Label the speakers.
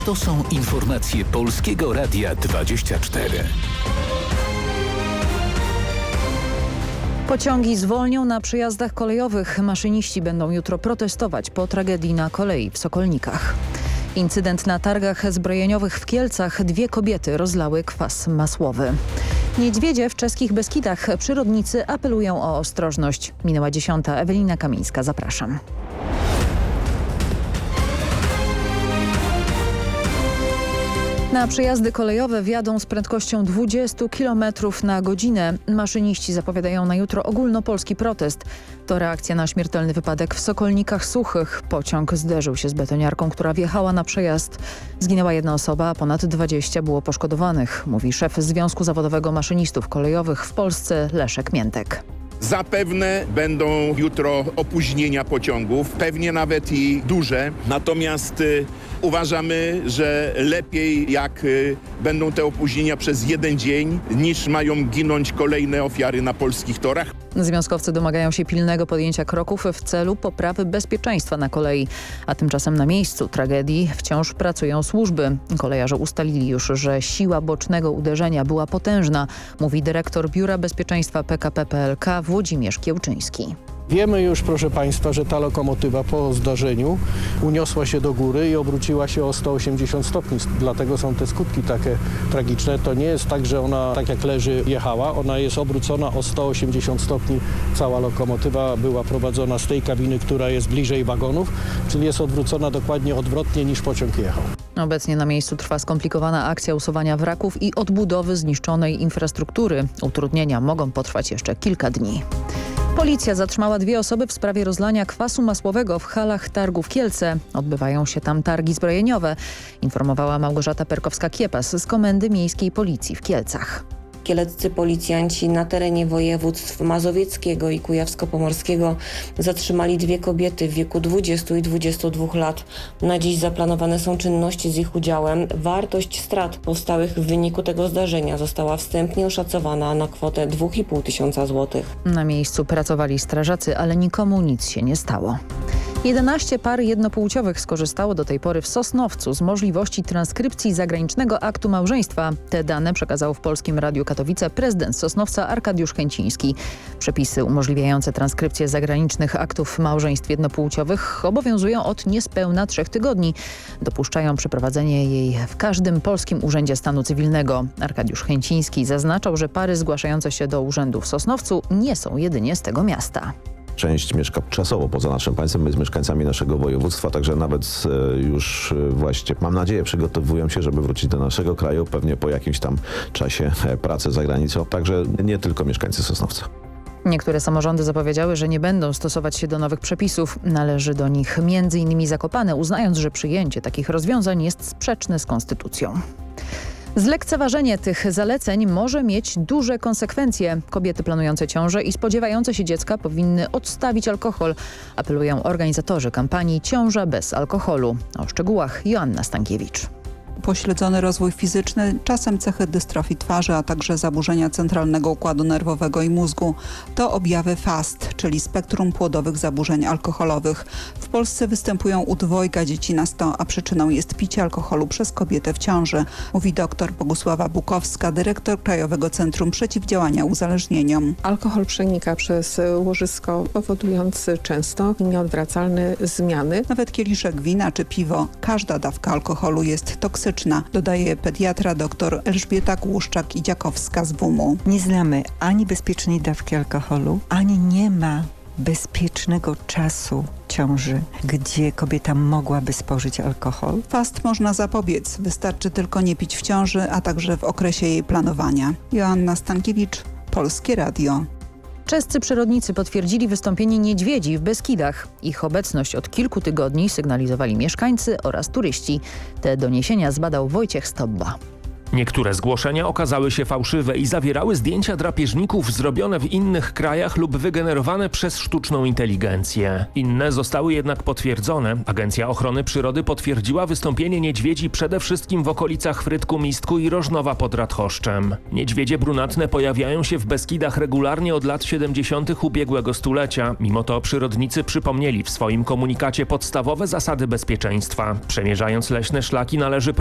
Speaker 1: To są informacje Polskiego Radia 24.
Speaker 2: Pociągi zwolnią na przejazdach kolejowych. Maszyniści będą jutro protestować po tragedii na kolei w Sokolnikach. Incydent na targach zbrojeniowych w Kielcach. 2 kobiety rozlały kwas masłowy. Niedźwiedzie w czeskich Beskidach. Przyrodnicy apelują o ostrożność. Minęła 10. Ewelina Kamińska. Zapraszam. Na przejazdy kolejowe wjadą z prędkością 20 km na godzinę. Maszyniści zapowiadają na jutro ogólnopolski protest. To reakcja na śmiertelny wypadek w Sokolnikach Suchych. Pociąg zderzył się z betoniarką, która wjechała na przejazd. Zginęła 1 osoba, a ponad 20 było poszkodowanych, mówi szef Związku Zawodowego Maszynistów Kolejowych w Polsce Leszek Miętek.
Speaker 3: Zapewne będą jutro opóźnienia pociągów, pewnie nawet i duże. Natomiast uważamy, że lepiej jak będą te opóźnienia przez 1 dzień, niż mają ginąć kolejne ofiary na polskich torach.
Speaker 2: Związkowcy domagają się pilnego podjęcia kroków w celu poprawy bezpieczeństwa na kolei. A tymczasem na miejscu tragedii wciąż pracują służby. Kolejarze ustalili już, że siła bocznego uderzenia była potężna, mówi dyrektor Biura Bezpieczeństwa PKP PLK Włodzimierz Kiełczyński.
Speaker 4: Wiemy już, proszę Państwa, że ta lokomotywa po zdarzeniu uniosła się do góry i obróciła się o 180 stopni. Dlatego są te skutki takie tragiczne. To nie jest tak, że ona tak jak leży jechała. Ona jest obrócona o 180 stopni. Cała lokomotywa była prowadzona z tej kabiny, która jest bliżej wagonów, czyli jest odwrócona dokładnie odwrotnie niż pociąg jechał.
Speaker 2: Obecnie na miejscu trwa skomplikowana akcja usuwania wraków i odbudowy zniszczonej infrastruktury. Utrudnienia mogą potrwać jeszcze kilka dni. Policja zatrzymała 2 osoby w sprawie rozlania kwasu masłowego w halach targów Kielce. Odbywają się tam targi zbrojeniowe, informowała Małgorzata Perkowska-Kiepas z Komendy Miejskiej Policji w Kielcach.
Speaker 5: Kieleccy policjanci na terenie województw mazowieckiego i kujawsko-pomorskiego zatrzymali 2 kobiety w wieku 20 i 22 lat. Na dziś zaplanowane są czynności z ich udziałem. Wartość strat powstałych w wyniku tego zdarzenia została wstępnie oszacowana na kwotę 2500 zł.
Speaker 2: Na miejscu pracowali strażacy, ale nikomu nic się nie stało. 11 par jednopłciowych skorzystało do tej pory w Sosnowcu z możliwości transkrypcji zagranicznego aktu małżeństwa. Te dane przekazał w Polskim Radiu Katowice prezydent Sosnowca Arkadiusz Chęciński. Przepisy umożliwiające transkrypcję zagranicznych aktów małżeństw jednopłciowych obowiązują od niespełna 3 tygodni. Dopuszczają przeprowadzenie jej w każdym polskim urzędzie stanu cywilnego. Arkadiusz Chęciński zaznaczał, że pary zgłaszające się do urzędu w Sosnowcu nie są jedynie z tego miasta.
Speaker 6: Część mieszka czasowo poza naszym państwem, jest mieszkańcami naszego województwa, także nawet już właśnie, mam nadzieję, przygotowują się, żeby wrócić do naszego kraju, pewnie po jakimś tam czasie pracy za granicą, także nie tylko mieszkańcy Sosnowca.
Speaker 2: Niektóre samorządy zapowiedziały, że nie będą stosować się do nowych przepisów. Należy do nich m.in. Zakopane, uznając, że przyjęcie takich rozwiązań jest sprzeczne z konstytucją. Zlekceważenie tych zaleceń może mieć duże konsekwencje. Kobiety planujące ciążę i spodziewające się dziecka powinny odstawić alkohol. Apelują organizatorzy kampanii Ciąża bez alkoholu. O szczegółach Joanna Stankiewicz.
Speaker 7: Pośledzony rozwój fizyczny, czasem cechy dystrofii twarzy, a także zaburzenia centralnego układu nerwowego i mózgu. To objawy FAST, czyli spektrum płodowych zaburzeń alkoholowych. W Polsce występują u 2 dzieci na 100, a przyczyną jest picie alkoholu przez kobietę w ciąży, mówi dr Bogusława Bukowska, dyrektor Krajowego Centrum Przeciwdziałania Uzależnieniom.
Speaker 8: Alkohol przenika przez łożysko, powodując często nieodwracalne zmiany.
Speaker 7: Nawet kieliszek wina czy piwo, każda dawka alkoholu jest toksyczna, dodaje pediatra dr Elżbieta Głuszczak-Idziakowska z WUM-u.
Speaker 9: Nie znamy ani bezpiecznej dawki alkoholu, ani nie ma bezpiecznego czasu ciąży, gdzie kobieta mogłaby spożyć alkohol.
Speaker 7: FAST można zapobiec, wystarczy tylko nie pić w ciąży, a także w okresie jej planowania. Joanna Stankiewicz, Polskie Radio.
Speaker 2: Czescy przyrodnicy potwierdzili wystąpienie niedźwiedzi w Beskidach. Ich obecność od kilku tygodni sygnalizowali mieszkańcy oraz turyści. Te doniesienia zbadał Wojciech Stobba.
Speaker 10: Niektóre zgłoszenia okazały się fałszywe i zawierały zdjęcia drapieżników zrobione w innych krajach lub wygenerowane przez sztuczną inteligencję. Inne zostały jednak potwierdzone. Agencja Ochrony Przyrody potwierdziła wystąpienie niedźwiedzi przede wszystkim w okolicach Frytku-Mistku i Rożnowa pod Radhoszczem. Niedźwiedzie brunatne pojawiają się w Beskidach regularnie od lat 70. ubiegłego stulecia. Mimo to przyrodnicy przypomnieli w swoim komunikacie podstawowe zasady bezpieczeństwa. Przemierzając leśne szlaki należy